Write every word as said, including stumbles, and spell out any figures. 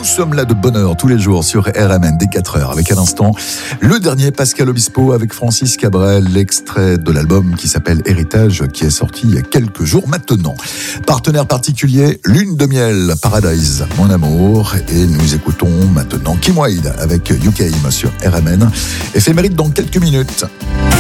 Nous sommes là de bonne heure tous les jours sur R M N dès quatre heures avec à l'instant le dernier Pascal Obispo avec Francis Cabrel, l'extrait de l'album qui s'appelle Héritage qui est sorti il y a quelques jours maintenant. Partenaire particulier, Lune de miel, Paradise, mon amour, et nous écoutons maintenant Kim Wilde avec You Came sur R M N. Éphéméride dans quelques minutes.